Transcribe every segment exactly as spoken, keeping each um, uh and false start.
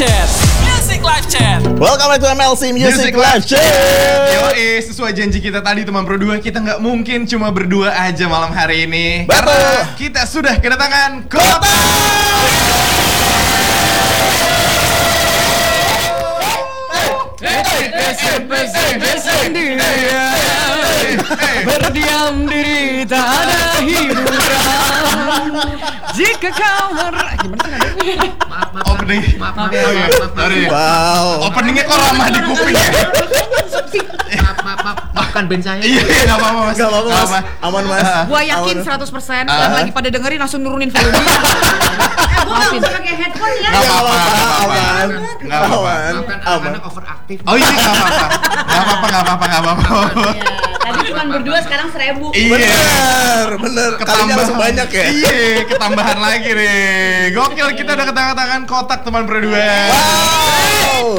Chat. Music Live Chat. Welcome back to M L C Music, Music Live Chat. Yoi, sesuai janji kita tadi teman Pro dua, kita nggak mungkin cuma berdua aja malam hari ini. Betul. Karena kita sudah kedatangan Kota. Berdiam diri tak ada hiburan. Jika kau mer... Gimana sih? Maaf, maaf, Opening. maaf, maaf, Oh, iya. maaf, maaf, Sorry. Wow. Openingnya kok lama di kuping ya? maaf, maaf, maaf, maafkan band saya. Iya, nggak apa-apa mas. Gak apa-apa mas, aman mas. Gua yakin Aman. seratus persen Ah. yang lagi pada dengerin langsung nurunin volume. Gua nggak usah pakai headphone ya. Nggak Gak apa-apa, apa-apa, nggak apa-apa. aman. Nggak apa-apa. Aman. Maafkan Aman. anak-anak overaktif. Oh iya, nggak apa-apa. Nggak apa-apa, nggak apa-apa, nggak apa-apa. Ya, tadi cuma berdua, sekarang seribu. Iya. Bener, bener. Kalinya langsung banyak ya. Iya, ketambahan lagi nih. Gokil, kita udah ketangan-tangan kotak teman Pro dua. Wow.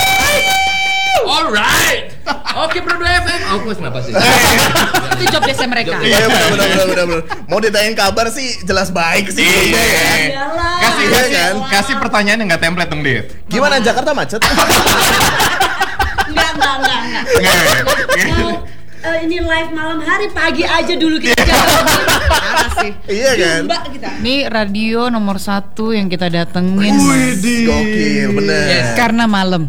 Alright. Oke, Pro dua F M. Oh, gue kenapa sih? Itu job desk mereka. Iya bener, bener, bener, bener, bener. Mau ditanyain kabar sih jelas baik sih. Iya. Iyalah. Kasih, Iya kasih, kan? kasih pertanyaan yang nggak template dong, Dit. Gimana Jakarta macet? Enggak, enggak, enggak, enggak. Nggak. Mau eh, ini live malam hari, pagi aja dulu kita jalan. Parah sih. Iya kan? Mbak kita. Ini radio nomor satu yang kita datengin Widih. Gokil, bener. Yes. karena malam.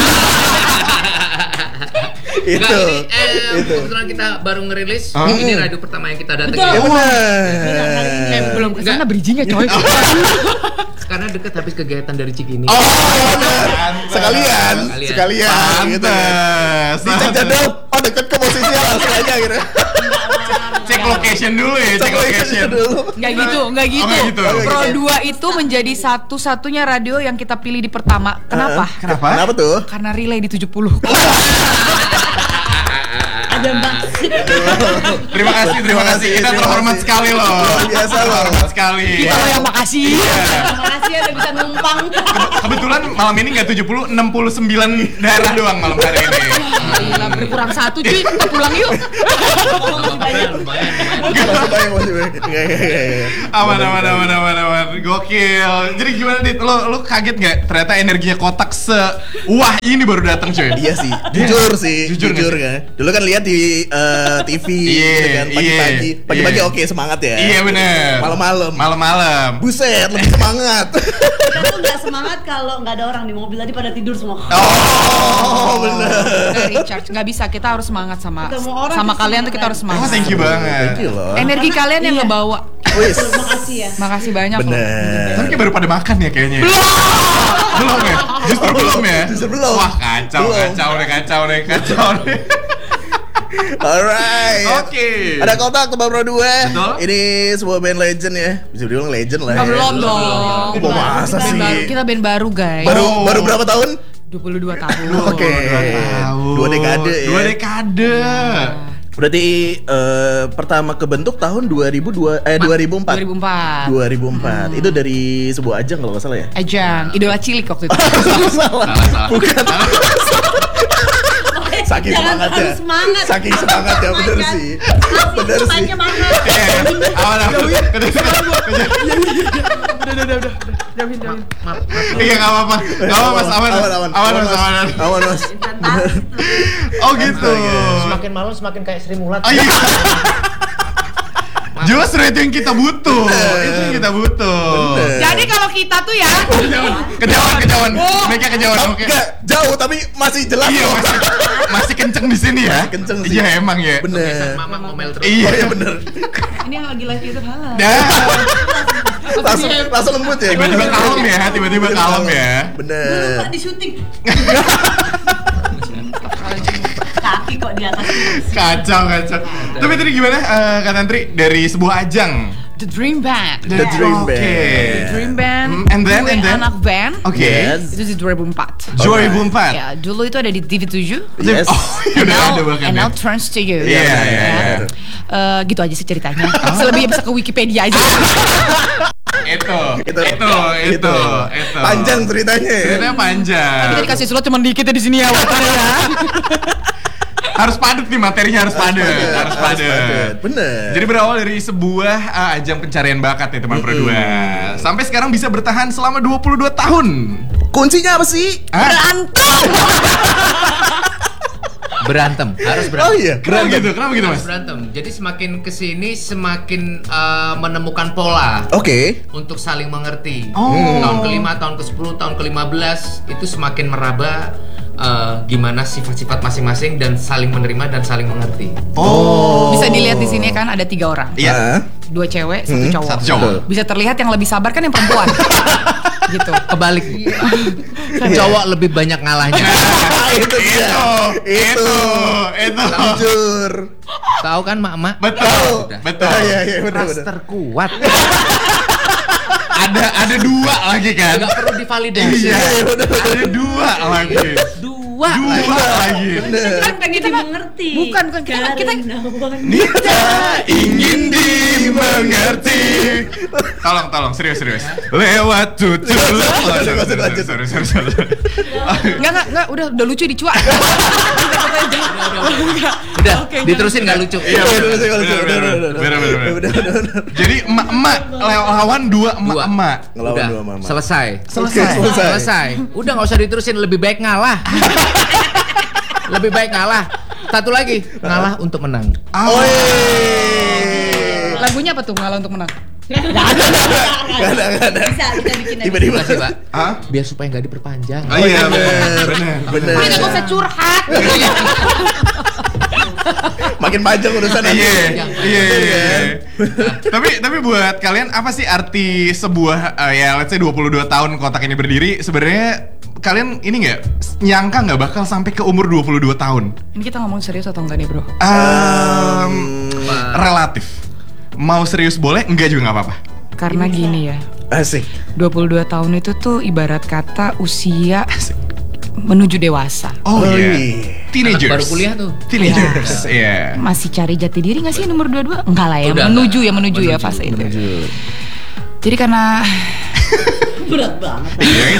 Itu. Enggak, ini, eh, Itu. kebetulan kita baru ngerilis. Oh. Ini radio pertama yang kita datengin. Betul. Iya Benar, bener. Eh, belum kesana Enggak. bridgingnya coy. Karena deket habis kegiatan dari Cikini. Oh bener. Sekalian, Sekalian. sekalian gitu kan. Pantes. Dicek jadwal, oh deket ke posisinya langsung aja gitu. Cek location dulu ya, cek location. dulu. Nggak gitu, nggak gitu. nggak gitu. Pro dua itu menjadi satu-satunya radio yang kita pilih di pertama. Kenapa? Kenapa? Kenapa tuh? Karena relay di tujuh puluh. Ada Mbak. Terima kasih, terima kasih. Kita Terima terhormat kasih. sekali loh. Luar biasa loh. Terhormat sekali. Kita loh yang makasih. Terima kasih ada bisa numpang. Kebetulan malam ini nggak tujuh puluh, enam puluh sembilan daerah doang malam hari ini. Gila, berkurang satu cuy. Kita pulang yuk. Lumayan, lumayan, lumayan. Masih banyak, masih banyak. Nggak, nggak, nggak, nggak. Aman, aman, aman, aman, aman. Gokil. Jadi gimana Dit? Lo, lo kaget nggak? Ternyata energinya kotak se wah ini baru datang cuy. Iya sih, jujur sih, Jujur jujur, nggak kan. Dulu kan lihat di eh, T V Iya, gitu kan, pagi-pagi, iya, pagi-pagi iya. oke semangat ya. Iya bener. Malam-malam. Malam-malam. Buset, lebih semangat. Kita tuh nggak semangat kalau nggak ada orang di mobil, tadi pada tidur semua. Oh, bener. Udah recharge, nggak bisa, kita harus semangat sama Ketemu orang sama kita kalian tuh semangat. kita harus Oh, semangat. thank you banget. Thank you loh. Energi Karena- kalian yang iya. ngebawa. Wis. Terima kasih ya. Makasih banyak loh. Bener. Tapi kayak baru pada makan ya kayaknya. Belum ya? Justru belum ya? Justru belum. Wah kacau, Belum. kacau nih, kacau nih, kacau nih. Alright. Oke. Ada kotak Tebak Pro dua. Betul. Ini sebuah band legend ya. Bisa dibilang legend lah. Oh, ya. belum dong. Oh, mau masa Band sih? baru, kita band baru guys. Baru Oh. baru berapa tahun? dua puluh dua tahun. Oke. Tahun. Dua dekade ya. Dua dekade. Berarti eh, pertama kebentuk tahun dua ribu dua eh dua ribu empat. dua ribu empat. dua ribu empat. Itu dari sebuah ajang kalau nggak salah ya. Ajang, idola cilik waktu itu. Salah. Salah, salah. Bukan. Saking Jangan semangatnya. terlalu semangat. Saking semangatnya bener Jangan. sih. Bener sih. Mainnya mahal. Iya, aman, aman. Maaf, maaf. Iya nggak apa-apa, nggak apa-apa mas, aman, Aman, aman. aman mas, aman. Aman mas. Oh gitu. Semakin malam semakin kayak Sri Mulat. Oh iya. Justru itu yang kita butuh, itu yang kita butuh. Bener. Jadi kalau kita tuh ya, Kejauhan, kejauhan, mereka kejauhan. Oke. Enggak, jauh tapi masih jelas Iya kok. masih, masih kenceng di sini ya. Masih kenceng sih. Iya emang ya. Bener. Mama ngomel terus. Iya Oh iya bener. ini yang lagi live YouTube halal. Dah. Langsung langsung lembut ya. Tiba-tiba kalem ya, tiba-tiba kalem ya. Bener. Lupa di syuting. Kaki kok di atas. Kacau, kacau. Tapi tadi gimana, eh, Kak Tantri, dari sebuah ajang? The Dream Band. The Dream Oke. Band. The Dream Band. Hmm, and then, gue and then? anak band. Oke. Yes. Itu di dua ribu empat. dua ribu empat. Ya, dulu itu ada di T V tujuh. Yes. Oh, ya udah Now- ada bahkan and ya. now turns to you. Iya, iya, Ya. iya. Eh, gitu aja sih ceritanya. Selebihnya bisa ke Wikipedia aja. Itu, Itu. itu, itu, itu. Panjang ceritanya ya. Ceritanya panjang. Kita dikasih slot cuma dikit ya di sini ya. Waktunya ya. harus padat nih materinya, harus padat, harus padat. Bener. Jadi berawal dari sebuah uh, ajang pencarian bakat nih teman berdua. Sampai sekarang bisa bertahan selama dua puluh dua tahun. Kuncinya apa sih? Berantem. Berantem, harus berantem. Oh iya, Kenapa gitu? Kenapa gitu, Harus Mas? berantem. Jadi semakin kesini semakin uh, menemukan pola Oke. untuk saling mengerti. Oh. Tahun kelima, tahun ke sepuluh, tahun ke lima belas itu semakin meraba uh, gimana sifat-sifat masing-masing dan saling menerima dan saling mengerti. Oh. Bisa dilihat di sini kan ada tiga orang. Iya. Dua cewek, satu Hmm, cowok. satu cowok. Bisa terlihat yang lebih sabar kan yang perempuan. Gitu. Kebalik. Cowok lebih banyak ngalahnya. Itu dia. Itu, itu. Jujur. Tahu kan mak-mak? Betul, Udah. betul. Ah, iya iya benar Ras benar. terkuat. Ada ada dua lagi kan? Nggak perlu divalidasi. Iya, ada dua lagi. Dua. Dua lagi. Kan pengen dimengerti. Bukan, bukan. Kita- kita- Karena wanita. Nita ingin dimengerti. Tolong, tolong, serius, serius. Lewat tutur. Oh, sorry, Lanjut, sorry, lanjut. sorry, sorry, sorry, sorry. Enggak, enggak, enggak, udah udah lucu dicuak. Udah, Oke, diterusin nggak lucu. Iya, bener, bener, bener, bener, bener, bener. Jadi emak-emak lawan dua Dua. emak-emak. Ngelawan Udah, dua mama. selesai. Selesai. Oke, selesai. Selesai. Udah nggak usah diterusin, lebih baik ngalah. Lebih baik ngalah. Satu lagi, ngalah untuk menang. Ah. Oi. Lagunya apa tuh ngalah untuk menang? Gak ada, gak ada. Bisa kita bikin lagi. Tiba-tiba. Terima kasih, Pak. Hah? Biar supaya nggak diperpanjang. Oh iya, bener, bener. Bener. Udah nggak usah curhat. Makin panjang urusan Iya, nanti. iya, iya, iya. Tapi tapi buat kalian apa sih arti sebuah eh, ya let's say dua puluh dua tahun kotak ini berdiri? Sebenarnya kalian ini nggak nyangka nggak bakal sampai ke umur dua puluh dua tahun? Ini kita ngomong serius atau enggak nih, Bro? Um, relatif. Mau serius boleh, enggak juga nggak apa-apa. Karena gini ya. Asik. dua puluh dua tahun itu tuh ibarat kata usia menuju dewasa. Oh Oh, iya. iya. Teenagers. Anak baru kuliah tuh. Teenagers. Iya. Masih cari jati diri gak sih nomor dua puluh dua? Enggak lah ya, Udah, menuju enggak. ya, menuju, ya Menuju, fase itu. Menuju. Jadi karena Berat banget.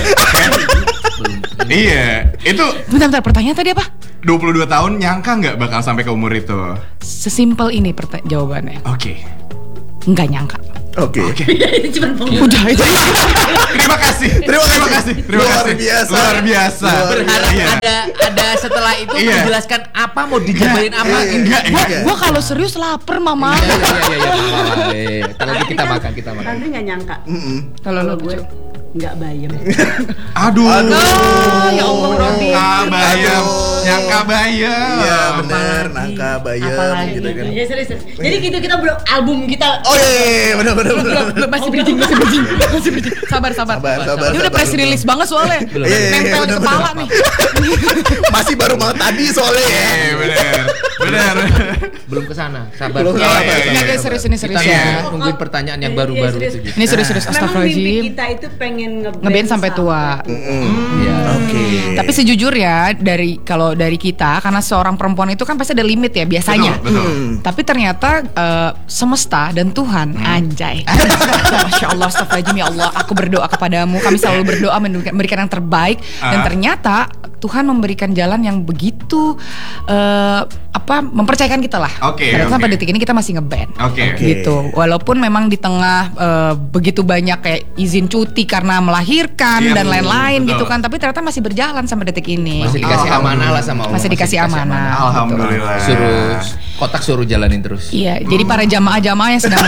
Iya. Itu bentar, bentar, pertanyaan tadi apa? dua puluh dua tahun nyangka nggak bakal sampai ke umur itu? Sesimpel ini perta- jawabannya. Oke. Enggak nyangka. Oke. Ini cuma pengumuman. Udah itu. Terima kasih. Terima kasih. Terima Luar kasih. biasa. Luar biasa. Luar Berharap Iya. ada ada setelah itu Iya. menjelaskan apa mau dijabarin apa. Iya, iya. Enggak, Gua, enggak. gua kalau serius lapar, Mama. Iya iya iya iya. iya. Ntar lagi kita Tapi kan makan kita makan. Andre nggak nyangka. Kalau lo gue nggak bayam. Aduh. Ah, ya Allah, Robi. Nyangka bayam. Aduh. Nyangka bayam. Iya bener, nangka bayam Apalagi gitu kan. Ya serius. serius. Jadi gitu kita belum album kita. Oh iya, iya, iya, bener bener bener. Belum, masih bridging, masih bridging, masih bridging. Sabar, sabar. Sabar, sabar. Ini udah sabar, press sabar. release banget soalnya. Iya, iya, iya, Nempel di bener, kepala bener. nih. Masih baru mau tadi soalnya ya. Eh, bener. Bener. Belum ke sana. Sabar. Belum Oh, sabar. iya, iya, Enggak, iya. guys, serius ini serius Kita ya. Iya. nunggu- nungguin pertanyaan yang Iya, baru-baru serius. itu gitu. Ini serius-serius, Memang mimpi astagfirullahaladzim. kita itu pengen ngeband, Ngeband sampai tua. Iya. Oke. Tapi sejujurnya dari kalau dari kita, karena seorang perempuan itu kan pasti ada limit ya biasanya. Betul, betul. Hmm. Tapi ternyata eh, semesta dan Tuhan, anjay. Masya Allah, astagfirullahaladzim, ya Allah, aku berdoa kepadamu. Kami selalu berdoa memberikan memberikan yang terbaik. Dan Ah. ternyata Tuhan memberikan jalan yang begitu eh, apa mempercayakan kita lah. Oke, Karena oke. sampai detik ini kita masih ngeband. Oke. Oke. Gitu. Walaupun memang di tengah eh, begitu banyak kayak izin cuti karena melahirkan Iya, dan betul, lain-lain betul. gitu kan. Tapi ternyata masih berjalan sampai detik ini. Masih dikasih amanah lah sama Allah. Masih dikasih amanah. Alhamdulillah. Suruh kotak suruh jalanin terus. Iya, jadi para jamaah-jamaah yang sedang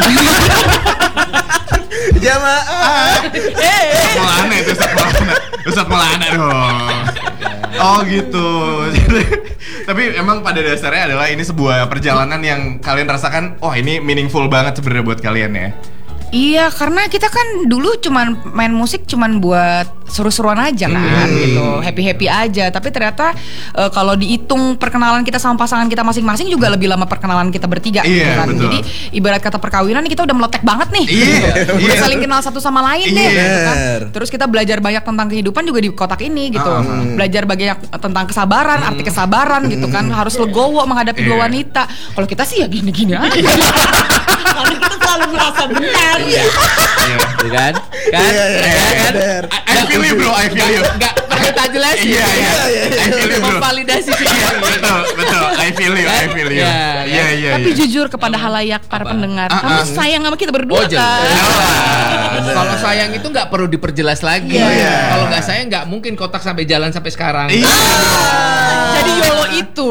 Jamaah. Ustadz Maulana itu Ustadz Maulana. Ustadz Maulana dong. Oh gitu. Tapi emang pada dasarnya adalah ini sebuah perjalanan yang kalian rasakan, oh ini meaningful banget sebenarnya buat kalian ya. Iya, karena kita kan dulu cuman main musik cuman buat seru-seruan aja kan, Hmm. gitu, happy-happy aja. Tapi ternyata eh, kalau dihitung perkenalan kita sama pasangan kita masing-masing juga lebih lama perkenalan kita bertiga, Iya, gitu kan. betul. Jadi ibarat kata perkawinan nih kita udah meletek banget nih, Iya, gitu. Udah iya. saling kenal satu sama lain deh, Iya. gitu kan. Bener. Terus kita belajar banyak tentang kehidupan juga di kotak ini, gitu. Ah, Belajar banyak tentang kesabaran, arti kesabaran, gitu kan. Harus legowo menghadapi dua Iya. wanita. Kalau kita sih ya gini-gini aja. Karena kita selalu merasa benar. Iya. Tuh kan? Kan? Iya, iya, Ya kan? bener. I, I feel you bro, I feel you. Enggak perlu tak jelasin. Iya, iya. I feel you bro. Memvalidasi Iya, betul, betul. I feel feel you, I feel you. Ya, Iya, iya, Tapi iya. jujur kepada halayak para Apa? pendengar, Ah, kamu ah. sayang sama kita Oh berdua jelas. kan? Kalau sayang itu nggak perlu diperjelas lagi. Iya. Kalau nggak sayang nggak mungkin kotak sampai jalan sampai sekarang. Iya. Jadi YOLO itu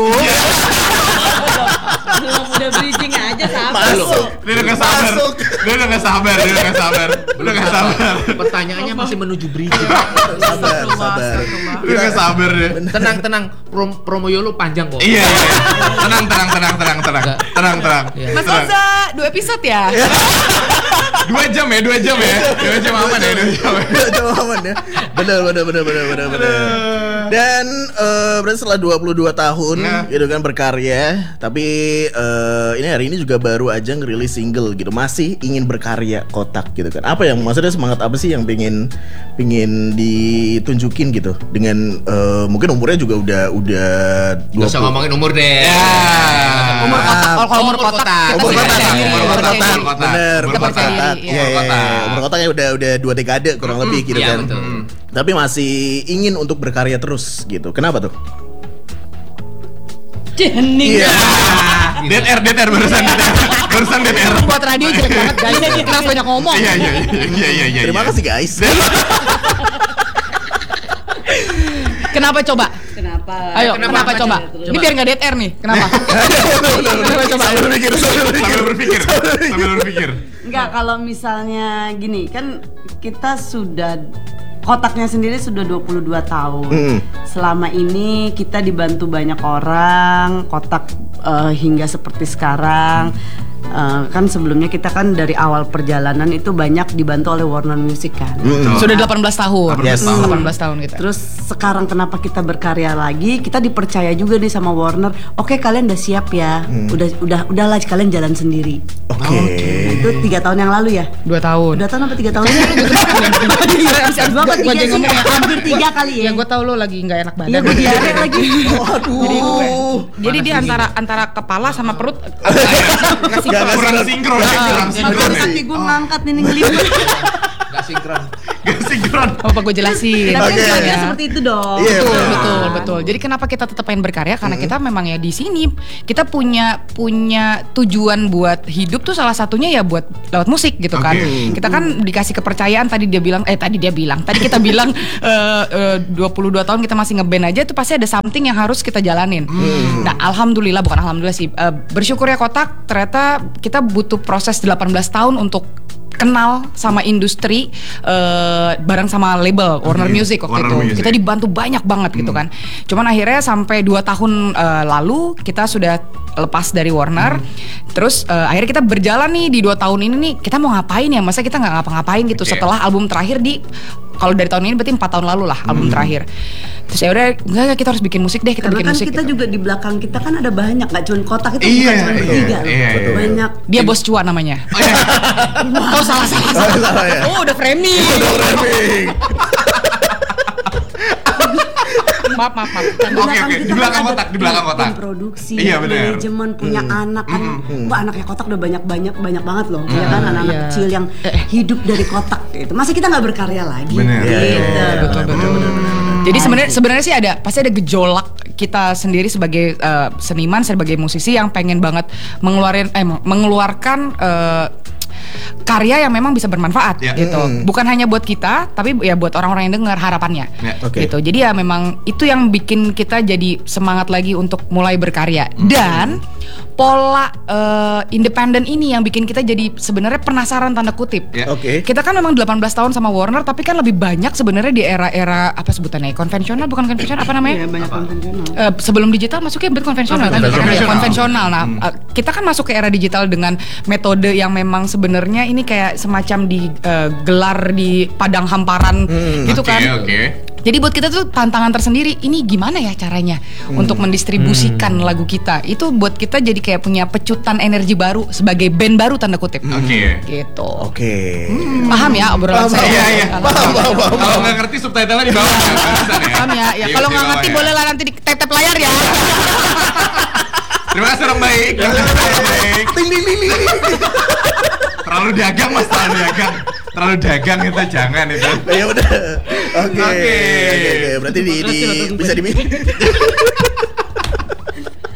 Belum udah bridging aja sama. Masuk. Dia udah gak sabar. Masuk. Dia udah gak sabar, dia udah gak sabar. Udah gak sabar. Pertanyaannya masih menuju bridging. Sabar, sabar. Udah gak sabar dia. tenang tenang, Prom promo YOLO panjang kok. Iya, iya. Tenang, tenang, tenang, tenang, tenang. Tenang, tenang. Iya. Mas Tenang. Oza, dua episode ya? Dua jam ya, dua jam ya. Dua jam aman ya, dua jam ya. Udah coba aman ya. Benar, benar, benar, benar, benar, benar. Dan eh, berarti setelah dua puluh dua tahun Nah. gitu kan berkarya, tapi eh, ini hari ini juga baru aja ngerilis single gitu. Masih ingin berkarya Kotak gitu kan. Apa yang maksudnya semangat apa sih yang pingin pingin ditunjukin gitu dengan eh, mungkin umurnya juga udah udah Gak usah ngomongin umur deh. Ya. Umur kotak, kalau kalau umur Umur kotak, kotak. kita Umur percaya kotak, diri, umur percaya kotak, diri. Umur kotak. bener, Umur umur kotak. kotak, Iya, iya, umur iya, kotak. umur kotaknya udah udah dua dekade kurang lebih gitu Iya, kan. betul. Hmm. Tapi masih ingin untuk berkarya terus gitu. Kenapa tuh? Jening. Iya. Dead air, dead air barusan dead air. Barusan dead air. Buat radio jelek banget guys, kenapa banyak ngomong? Iya, iya, iya, iya, iya, iya. Terima kasih guys. Kenapa coba? Kenapa? Ayo, Kenapa? kenapa, coba? Coba. Ini biar nggak dead air nih, kenapa? Kenapa coba? Sambil berpikir, sambil berpikir. Sambil berpikir, sambil berpikir. Enggak, kalau misalnya gini, kan kita sudah Kotaknya sendiri sudah dua puluh dua tahun. Mm. Selama ini kita dibantu banyak orang, Kotak eh, hingga seperti sekarang. Eh, kan sebelumnya kita kan dari awal perjalanan itu banyak dibantu oleh Warner Music kan. Mm. Sudah delapan belas tahun. Yes. delapan belas tahun kita. Terus sekarang kenapa kita berkarya lagi? Kita dipercaya juga nih sama Warner. Oke, kalian udah siap ya. Udah udah udahlah kalian jalan sendiri. Oke. Itu tiga tahun yang lalu ya. Dua tahun. Udah tahun apa tiga tahun? Siap banget Tiga gue sih, ngomong ya. hampir tiga kali ya. Ya gue tau lo lagi nggak enak badan. Iya, gue diare lagi. Waduh. Jadi dia antara antara kepala sama perut kasih Gak, gak Kurang sinkron. sinkron ya, kurang sinkron Makanya ya. kaki gue ngangkat ini ngelipet. Gak sinkron. Gak sinkron. apa gue jelasin. Tapi Oke. kan kira-kira seperti itu dong. Iya, Betul, betul. betul, betul. Jadi kenapa kita tetap pengen berkarya? Karena kita memang ya di sini kita punya punya tujuan buat hidup tuh salah satunya ya buat lewat musik gitu kan. Oke. Kita kan dikasih kepercayaan tadi dia bilang eh tadi dia bilang tadi kita bilang eh, eh, dua puluh dua tahun kita masih ngeband aja itu pasti ada something yang harus kita jalanin. Nah, alhamdulillah bukan alhamdulillah sih eh, bersyukur ya Kotak ternyata kita butuh proses delapan belas tahun untuk kenal sama industri eh, bareng sama label Warner Oke, Music waktu Warner itu. Music. Kita dibantu banyak banget gitu kan. Cuman akhirnya sampai dua tahun eh, lalu kita sudah lepas dari Warner. Terus eh, akhirnya kita berjalan nih di dua tahun ini nih kita mau ngapain ya? Masa kita nggak ngapa-ngapain gitu Oke. setelah album terakhir di kalau dari tahun ini berarti empat tahun lalu lah album terakhir. Terus ya udah enggak enggak, kita harus bikin musik deh, kita Karena bikin kan musik. kita gitu. juga di belakang kita kan ada banyak, nggak cuma Kotak itu Iya, bukan cuma iya, bertiga loh. iya, iya. Banyak. Dia bos cuan namanya. Oh salah salah salah. Oh, salah ya? Oh udah framing. Framing. maaf maaf maaf. Di Oke, belakang oke. kita Di belakang kan ada kotak, di belakang tim- kotak. tim produksi, Iya, benar. manajemen, punya anak kan. Wah, anaknya Kotak udah banyak banyak banyak banget loh. Ya kan anak-anak iya. kecil yang hidup dari Kotak gitu. Masa kita nggak berkarya lagi? Benar. Gitu. Iya, iya, Betul betul betul. Jadi sebenarnya sebenarnya sih ada pasti ada gejolak kita sendiri sebagai eh, seniman sebagai musisi yang pengen banget mengeluarin eh mengeluarkan eh, karya yang memang bisa bermanfaat Ya. gitu. Mm. Bukan hanya buat kita tapi ya buat orang-orang yang dengar harapannya. Ya. Oke. Gitu. Jadi ya memang itu yang bikin kita jadi semangat lagi untuk mulai berkarya. Dan pola eh, independen ini yang bikin kita jadi sebenarnya penasaran tanda kutip. Ya. Oke. Kita kan memang delapan belas tahun sama Warner tapi kan lebih banyak sebenarnya di era-era apa sebutannya konvensional bukan konvensional apa Iya, namanya? banyak konvensional. Eh, sebelum digital masuknya berarti konvensional kan? Konvensional. Ya, konvensional. Nah, eh, kita kan masuk ke era digital dengan metode yang memang sebenarnya ini kayak semacam digelar di padang hamparan gitu Oke, kan. oke. Jadi buat kita tuh tantangan tersendiri. Ini gimana ya caranya untuk mendistribusikan lagu kita? Itu buat kita jadi kayak punya pecutan energi baru sebagai band baru tanda kutip. Oke. Gitu. Oke. Paham ya obrolan Paham, saya? Iya, iya. Paham, paham, paham. Kalau nggak ngerti subtitlenya di bawah ya. Bisa ya. Paham ya? Ya Iya, kalau di nggak bawah ngerti ya. boleh lah nanti di tap-tap layar ya. Terima kasih orang baik. Terima kasih orang baik. Ting ting ting ting. Terlalu dagang mas, terlalu dagang. Terlalu dagang itu jangan itu. Ya udah. Oke. Oke. Oke, oke. Berarti di, di bisa di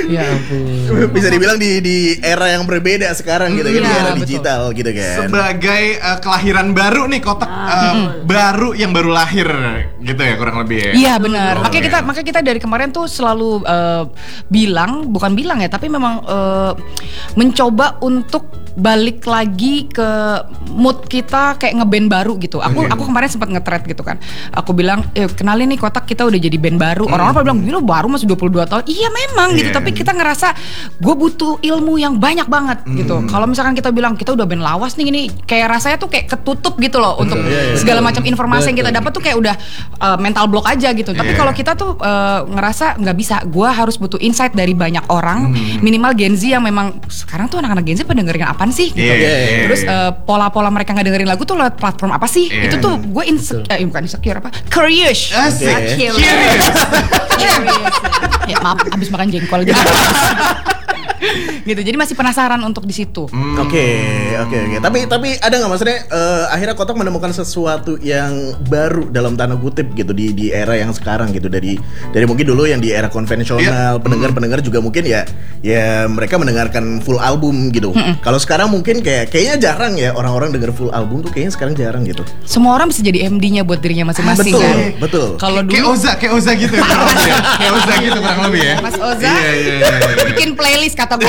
Ya ampun. Bisa dibilang di di era yang berbeda sekarang gitu kan, di Iya, era betul. digital gitu kan. Sebagai uh, kelahiran baru nih, kotak uh, baru yang baru lahir gitu ya kurang lebih ya. Iya benar. Oke. Makanya kita makanya kita dari kemarin tuh selalu eh, bilang, bukan bilang ya, tapi memang eh, mencoba untuk balik lagi ke mood kita kayak ngeband baru gitu. Aku Oke. aku kemarin sempat nge-thread gitu kan. Aku bilang, eh, kenalin nih Kotak, kita udah jadi band baru. Orang-orang pada bilang, gila baru masih dua puluh dua tahun. Iya memang gitu. Iya. Tapi kita ngerasa gue butuh ilmu yang banyak banget gitu. Kalau misalkan kita bilang kita udah band lawas nih, ini kayak rasanya tuh kayak ketutup gitu loh untuk segala macam informasi yang kita dapat tuh kayak udah uh, mental block aja gitu. Tapi Iya. kalau kita tuh uh, ngerasa nggak bisa, gue harus butuh insight dari banyak orang, minimal Gen Z yang memang sekarang tuh anak-anak Gen Z pada dengerin apaan sih gitu. Iya, iya, iya, Terus iya. uh, pola-pola mereka nggak dengerin lagu tuh lewat platform apa sih? Iya. Itu tuh gue insecure, eh, bukan insecure apa? Curious. Asik. Oke. Curious. Ya maaf, abis makan jengkol gitu. Gitu. Jadi masih penasaran untuk di situ. Oke, oke, oke. Tapi tapi ada nggak maksudnya eh, akhirnya Kotak menemukan sesuatu yang baru dalam tanda kutip gitu di di era yang sekarang gitu, dari dari mungkin dulu yang di era konvensional, Iya. pendengar-pendengar juga mungkin ya ya mereka mendengarkan full album gitu. Kalau sekarang mungkin kayak kayaknya jarang ya orang-orang denger full album tuh, kayaknya sekarang jarang gitu. Semua orang bisa jadi M D-nya buat dirinya masing-masing Betul, kan. betul. Kalau Kayak dulu Oza, kayak Oza gitu ya kurang lebih ya. Kayak Oza gitu kurang lebih ya. Mas Oza Iya, iya, iya, iya. bikin playlist kata gue.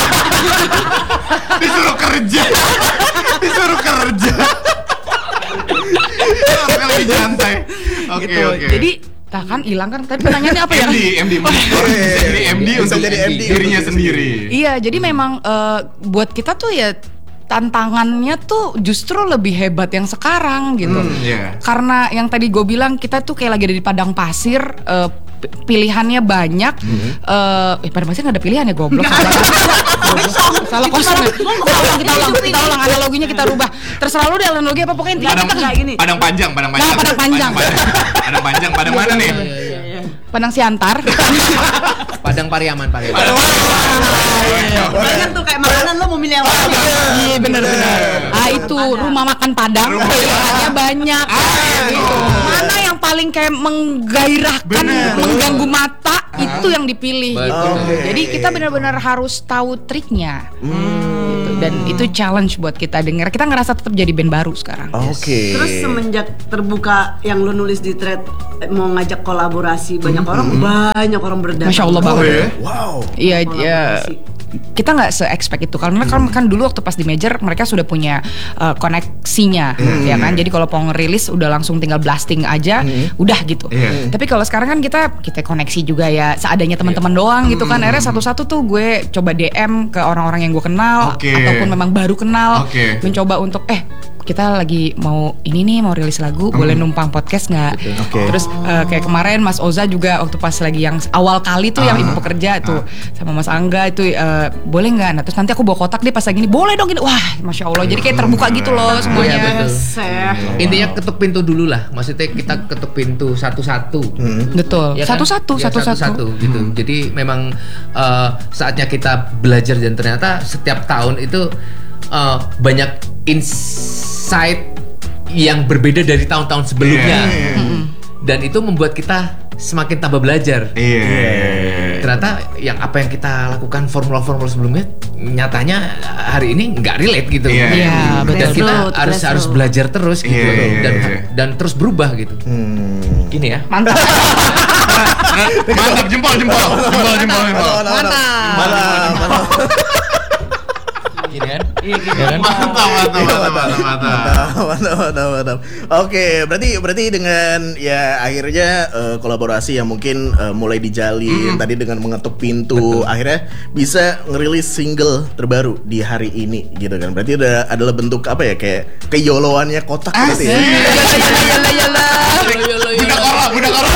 Disuruh kerja. Disuruh kerja. Sampai lagi santai. Oke, gitu. oke. Jadi tak kan hilang kan. Tadi pertanyaannya apa ya? M D, M D, bisa jadi M D Bisa untuk jadi M D dirinya untuk sendiri. Iya, jadi memang eh, buat kita tuh ya tantangannya tuh justru lebih hebat yang sekarang gitu. Hmm, iya. Karena yang tadi gue bilang kita tuh kayak lagi ada di padang pasir, eh, p- pilihannya banyak. Eh, eh padang pasir nggak ada pilihan ya, goblok. Salah, goblok. Salah kosong. ya. Kita ulang, kita ulang, kita ulang analoginya, kita rubah. Terserah lu deh analogi apa, pokoknya intinya Padang, kita Nggak, gini. padang panjang, padang panjang. Nah, padang panjang. Padang panjang, padang mana nih? Padang Siantar. Padang Pariaman, Pariaman. Kan tuh kayak makanan lo mau milih yang mana? Iya benar-benar. Ah itu rumah makan Padang, pilihannya banyak. Gitu. Mana yang paling kayak menggairahkan, Bener. mengganggu mata, itu yang dipilih. Gitu. Oke. Jadi kita benar-benar harus tahu triknya. Gitu. Dan itu challenge buat kita denger. Kita ngerasa tetap jadi band baru sekarang. Oke. Terus semenjak terbuka yang lo nulis di thread eh, mau ngajak kolaborasi banyak orang, banyak orang berdatang. Masya Allah banget. ya? Wow. Iya, iya. Kolaborasi. Kita nggak se-expect itu karena kan, kan dulu waktu pas di major mereka sudah punya uh, koneksinya, ya kan. Jadi kalau mau ngerilis udah langsung tinggal blasting aja, udah gitu. Iya. Tapi kalau sekarang kan kita kita koneksi juga ya seadanya teman-teman doang gitu kan. Akhirnya satu-satu tuh gue coba D M ke orang-orang yang gue kenal Oke. ataupun memang baru kenal, Oke. mencoba untuk eh kita lagi mau ini nih mau rilis lagu, boleh numpang podcast nggak? Oke. Terus uh, kayak kemarin Mas Oza juga waktu pas lagi yang awal kali tuh yang Ah. ibu pekerja tuh sama Mas Angga itu uh, boleh nggak? Nah terus nanti aku bawa kotak deh pas lagi ini, boleh dong gini. Wah Masya Allah, jadi kayak terbuka gitu loh semuanya. Iya, betul. Seh. Intinya ketuk pintu dulu lah. Maksudnya kita ketuk pintu satu-satu. Betul. Ya kan? Satu-satu, Ya, satu-satu. satu-satu gitu. Jadi memang eh, saatnya kita belajar, dan ternyata setiap tahun itu eh, banyak insight yang berbeda dari tahun-tahun sebelumnya. Iya, iya, iya. Dan itu membuat kita semakin tambah belajar. Iya. Ternyata yang apa yang kita lakukan formula-formula sebelumnya nyatanya hari ini nggak relate gitu. Iya, Iya, Dan betul. kita Grassroots, harus harus grassroots. belajar terus gitu. Iya, iya, dan iya. dan terus berubah gitu. Hmm. Gini ya. Mantap. Mantap, jempol, jempol, jempol, jempol, jempol. Mantap. Mantap. Gini kan? Iya gitu. Ya kan? Mantap, mantap, mantap, mantap, mantap. Mantap, mantap, mantap, mantap. Oke, berarti berarti dengan ya akhirnya eh, kolaborasi yang mungkin eh, mulai dijalin tadi dengan mengetuk pintu, akhirnya bisa ngerilis single terbaru di hari ini gitu kan. Berarti udah adalah bentuk apa ya, kayak keyoloannya Kotak gitu ya. Yalah yalah. Budak orang, budak orang.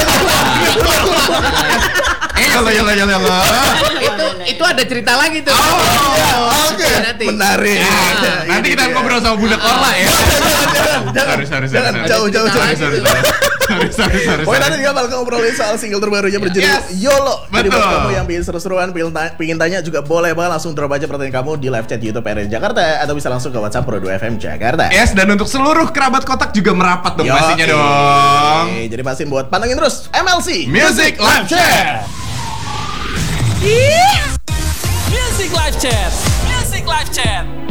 Eh, yalla, yalla, yalla, yalla. itu itu ada cerita lagi tuh. Oh, Oke, Nanti. menarik. Nah, nanti kita ngobrol sama budak Orla ya. Jangan, Sorry, sorry, jangan, sorry. jauh, jauh, jauh. Sorry, sorry, sorry. Sorry, sorry, sorry. Pokoknya sorry. nanti kita bakal ngobrolin soal single terbarunya berjudul Yes. YOLO. Jadi buat Betul. kamu yang pengen seru-seruan, pengen, ta- pengen tanya juga boleh banget langsung drop aja pertanyaan kamu di live chat YouTube R R Jakarta atau bisa langsung ke WhatsApp Pro dua F M Jakarta. Yes, dan untuk seluruh kerabat Kotak juga merapat dong Yo, pastinya eh. dong. Jadi pastiin buat pantengin terus M L C Music Live Chat. Music Live Chat. Music Live Chat.